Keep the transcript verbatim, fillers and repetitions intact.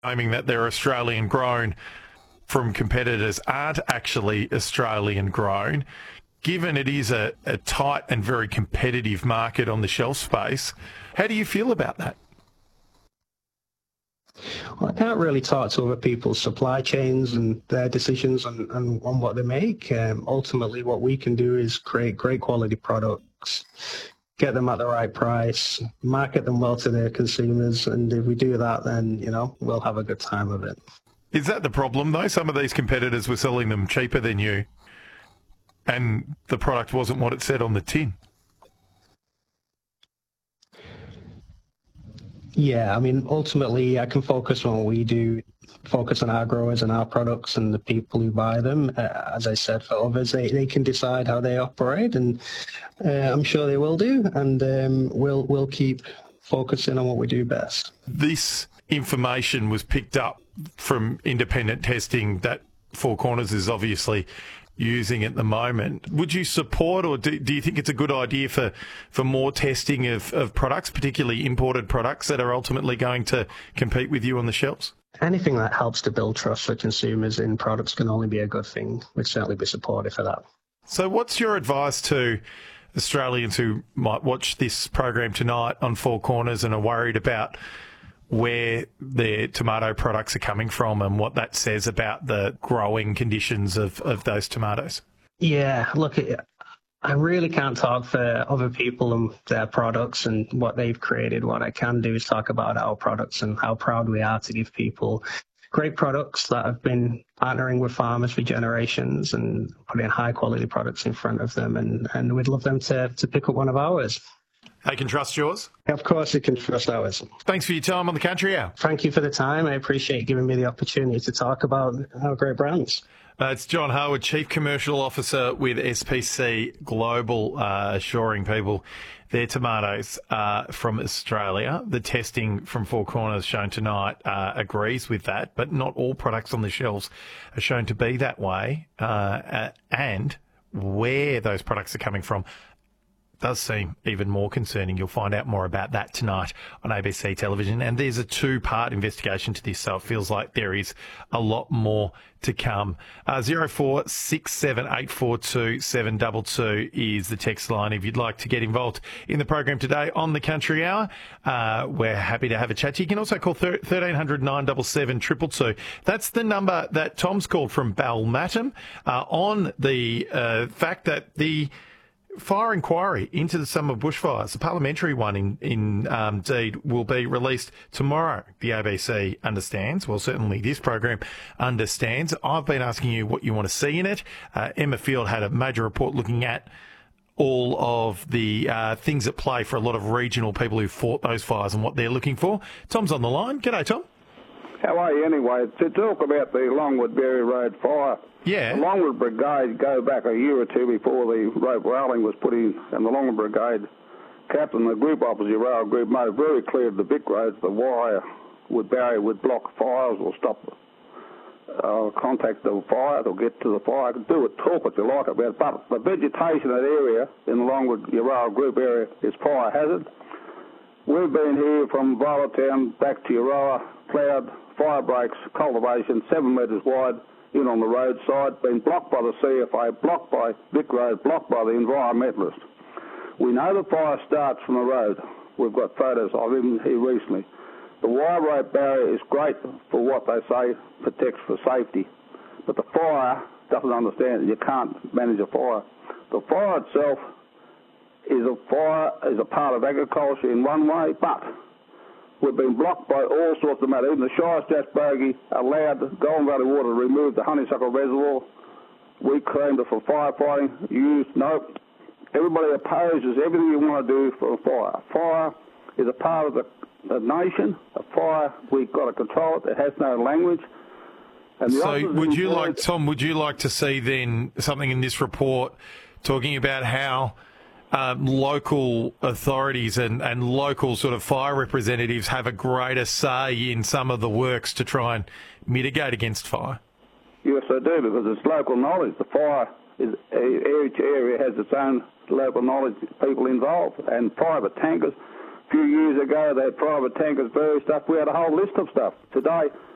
claiming that they're Australian grown from competitors aren't actually Australian grown. Given it is a, a tight and very competitive market on the shelf space, how do you feel about that? Well, I can't really talk to other people's supply chains and their decisions on, on, on what they make. Um, ultimately, what we can do is create great quality products, get them at the right price, market them well to their consumers, and if we do that, then, you know, we'll have a good time of it. Is that the problem, though? Some of these competitors were selling them cheaper than you, and the product wasn't what it said on the tin. Yeah, I mean, ultimately, I can focus on what we do, focus on our growers and our products and the people who buy them. Uh, as I said, for others, they, they can decide how they operate, and uh, I'm sure they will do, and um, we'll, we'll keep focusing on what we do best. This information was picked up from independent testing that Four Corners is obviously using at the moment. Would you support, or do, do you think it's a good idea for, for more testing of, of products, particularly imported products that are ultimately going to compete with you on the shelves? Anything that helps to build trust for consumers in products can only be a good thing. We'd certainly be supportive for that. So what's your advice to Australians who might watch this program tonight on Four Corners and are worried about where their tomato products are coming from and what that says about the growing conditions of, of those tomatoes? Yeah, look, I really can't talk for other people and their products and what they've created. What I can do is talk about our products and how proud we are to give people great products that have been partnering with farmers for generations and putting high quality products in front of them. And, and we'd love them to, to pick up one of ours. They can trust yours? Of course, they can trust ours. Thanks for your time on the Country Hour. Thank you for the time. I appreciate giving me the opportunity to talk about our great brands. Uh, it's John Harwood, Chief Commercial Officer with S P C Global, uh, assuring people their tomatoes uh, from Australia. The testing from Four Corners shown tonight uh, agrees with that, but not all products on the shelves are shown to be that way. Uh, and where those products are coming from does seem even more concerning. You'll find out more about that tonight on A B C television. And there's a two-part investigation to this, so it feels like there is a lot more to come. Uh, zero four six seven eight four two seven two two is the text line if you'd like to get involved in the program today on the Country Hour. Uh, we're happy to have a chat to you. You can also call thirteen hundred nine seven seven two two two. That's the number that Tom's called from Balmatum uh, on the uh, fact that the fire inquiry into the summer bushfires, the parliamentary one in, in um, indeed, will be released tomorrow. The A B C understands, well, certainly this program understands. I've been asking you what you want to see in it. Uh, Emma Field had a major report looking at all of the uh, things at play for a lot of regional people who fought those fires and what they're looking for. Tom's on the line. G'day, Tom. How are you anyway? To talk about the Longwood Berry Road fire. Yeah. The Longwood Brigade go back a year or two before the rope railing was put in, and the Longwood Brigade captain, the group opposite rail group, made it very clear to the big roads the wire would barrier would block fires or stop uh, contact the fire or get to the fire. Do it, talk what you like about it, but the vegetation in that area in the Longwood Yarra group area is fire hazard. We've been here from Violet Town back to Yarra, ploughed, fire breaks, cultivation, seven metres wide, in on the roadside, been blocked by the C F A, blocked by Vic Road, blocked by the environmentalists. We know the fire starts from the road. We've got photos of him here recently. The wire rope barrier is great for what they say protects for safety, but the fire doesn't understand it. You can't manage a fire. The fire itself is a fire, is a part of agriculture in one way, but we've been blocked by all sorts of matter. Even the Shire Stats Bogey allowed Golden Valley Water to remove the honeysuckle reservoir. We claimed it for firefighting. Used, no. Everybody opposes everything you want to do for a fire. Fire is a part of the, the nation. A fire, we've got to control it. It has no language. And so would you like, Tom, would you like to see then something in this report talking about how Um, local authorities and, and local sort of fire representatives have a greater say in some of the works to try and mitigate against fire? Yes, I do, because it's local knowledge. The fire is, each area has its own local knowledge, people involved, and private tankers. A few years ago, they had private tankers, various stuff. We had a whole list of stuff. Today,